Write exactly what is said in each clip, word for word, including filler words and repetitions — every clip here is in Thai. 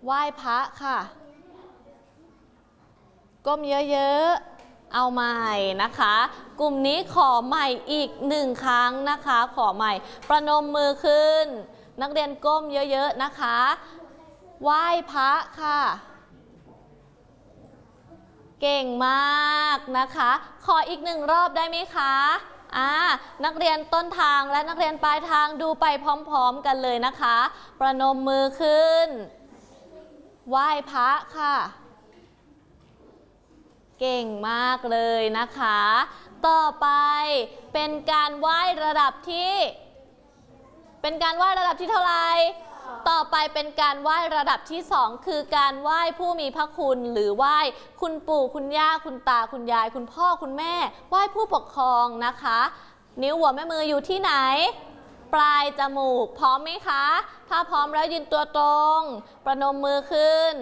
ไหว้พระค่ะก้มเยอะๆเอาใหม่นะคะกลุ่มนี้ขอใหม่อีกหนึ่งครั้งนะคะขอใหม่ประนมมือขึ้นนักเรียนก้มเยอะๆนะคะไหว้พระค่ะเก่งมากนะคะขออีกหนึ่งรอบได้ไหมคะอ่านักเรียนต้นทางและนักเรียนปลายทางดูไปพร้อมๆกันเลยนะคะประนมมือขึ้นไหว้พระค่ะเก่งมากเลยนะคะต่อไปเป็นการไหว้ระดับที่เป็นการไหว้ระดับที่เท่าไหร่ต่อไปเป็นการไหว้ระดับที่สองคือการไหว้ผู้มีพระคุณหรือไหว้คุณปู่คุณย่าคุณตาคุณยายคุณพ่อคุณแม่ไหว้ผู้ปกครองนะคะนิ้วหัวแม่มืออยู่ที่ไหนปลายจมูกพร้อมไหมคะถ้าพร้อมแล้วยืนตัวตรงประนมมือขึ้น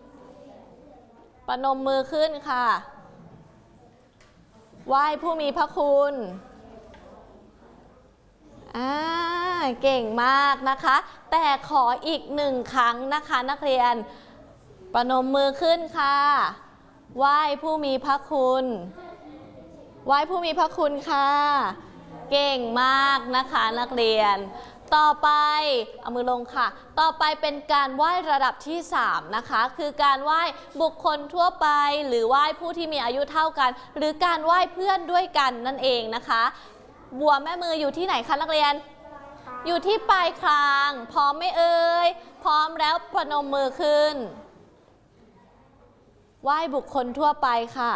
ประนมมือขึ้นค่ะไหว้ผู้มีพระคุณอ่าเก่งมากนะคะแต่ขออีกหนึ่งครั้งนะคะนักเรียนประนมมือขึ้นค่ะไหว้ผู้มีพระคุณไหว้ผู้มีพระคุณค่ะเก่งมากนะคะนักเรียนต่อไปเอามือลงค่ะต่อไปเป็นการไหว้ระดับที่สามนะคะคือการไหว้บุคคลทั่วไปหรือไหว้ผู้ที่มีอายุเท่ากันหรือการไหว้เพื่อนด้วยกันนั่นเองนะคะบัวแม่มืออยู่ที่ไหนคะนักเรียนอยู่ที่ปลายคางพร้อมไหมเอ่ยพร้อมแล้วประนมมือขึ้นไหว้บุคคลทั่วไปค่ะ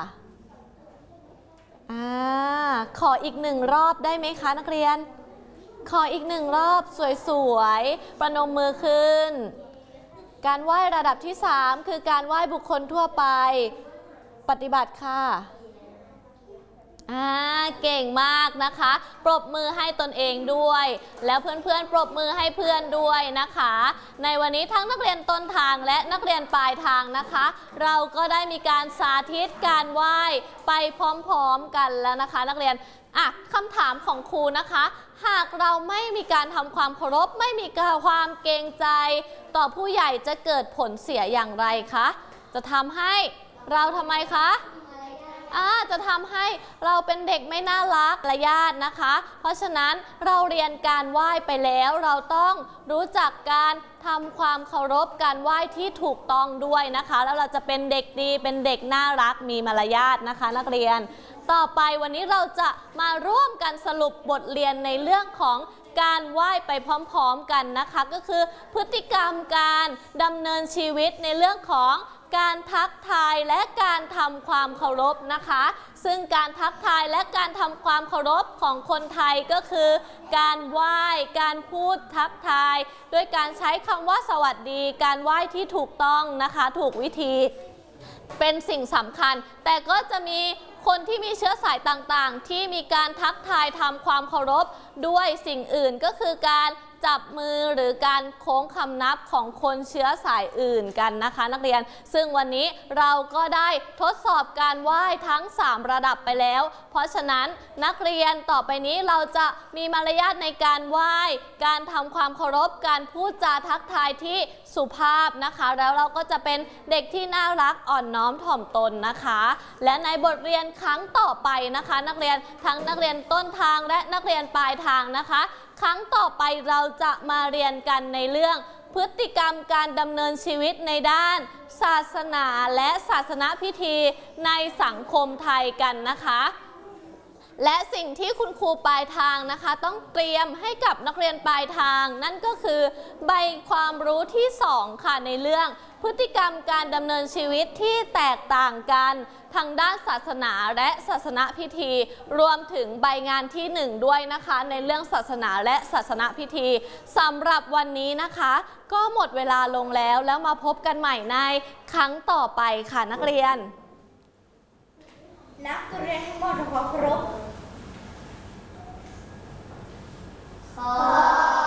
อ่าขออีกหนึ่งรอบได้ไหมคะนักเรียนขออีกหนึ่งรอบสวยๆประนมมือขึ้นการไหว้ระดับที่สามคือการไหว้บุคคลทั่วไปปฏิบัติค่ะอ่าเก่งมากนะคะปรบมือให้ตนเองด้วยแล้วเพื่อนๆปรบมือให้เพื่อนด้วยนะคะในวันนี้ทั้งนักเรียนต้นทางและนักเรียนปลายทางนะคะเราก็ได้มีการสาธิตการไหว้ไปพร้อมๆกันแล้วนะคะนักเรียนอ่ะคำถามของครูนะคะหากเราไม่มีการทำความเคารพไม่มีความเกรงใจต่อผู้ใหญ่จะเกิดผลเสียอย่างไรคะจะทำให้เราทำไมคะอ่าจะทำให้เราเป็นเด็กไม่น่ารักและญาตินะคะเพราะฉะนั้นเราเรียนการไหว้ไปแล้วเราต้องรู้จักการทำความเคารพการไหว้ที่ถูกต้องด้วยนะคะแล้วเราจะเป็นเด็กดีเป็นเด็กน่ารักมีมารยาทนะคะนักเรียนต่อไปวันนี้เราจะมาร่วมกันสรุปบทเรียนในเรื่องของการไหว้ไปพร้อมๆกันนะคะก็คือพฤติกรรมการดำเนินชีวิตในเรื่องของการทักทายและการทำความเคารพนะคะซึ่งการทักทายและการทำความเคารพของคนไทยก็คือการไหว้การพูดทักทายด้วยการใช้คำว่าสวัสดีการไหว้ที่ถูกต้องนะคะถูกวิธีเป็นสิ่งสำคัญแต่ก็จะมีคนที่มีเชื้อสายต่างๆที่มีการทักทายทำความเคารพด้วยสิ่งอื่นก็คือการจับมือหรือการโค้งคำนับของคนเชื้อสายอื่นกันนะคะนักเรียนซึ่งวันนี้เราก็ได้ทดสอบการไหว้ทั้งสามระดับไปแล้วเพราะฉะนั้นนักเรียนต่อไปนี้เราจะมีมารยาทในการไหว้การทำความเคารพการพูดจาทักทายที่สุภาพนะคะแล้วเราก็จะเป็นเด็กที่น่ารักอ่อนน้อมถ่อมตนนะคะและในบทเรียนครั้งต่อไปนะคะนักเรียนทั้งนักเรียนต้นทางและนักเรียนปลายทางนะคะครั้งต่อไปเราจะมาเรียนกันในเรื่องพฤติกรรมการดำเนินชีวิตในด้านศาสนาและศาสนพิธีในสังคมไทยกันนะคะและสิ่งที่คุณครูปลายทางนะคะต้องเตรียมให้กับนักเรียนปลายทางนั่นก็คือใบความรู้ที่สองค่ะในเรื่องพฤติกรรมการดำเนินชีวิตที่แตกต่างกันทางด้านศาสนาและศาสนพิธีรวมถึงใบงานที่หนึ่งด้วยนะคะในเรื่องศาสนาและศาสนพิธีสำหรับวันนี้นะคะก็หมดเวลาลงแล้วแล้วมาพบกันใหม่ในครั้งต่อไปค่ะนักเรียนนักเรียนทั้งหมดขอเคารพขอ